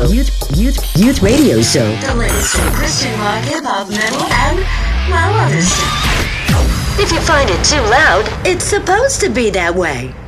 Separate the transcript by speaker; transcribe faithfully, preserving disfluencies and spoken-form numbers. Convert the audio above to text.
Speaker 1: Youth, youth, youth radio show.
Speaker 2: The latest from Christian rock, hip hop, metal, and, well, other stuff. If you find it too loud, it's supposed to be that way.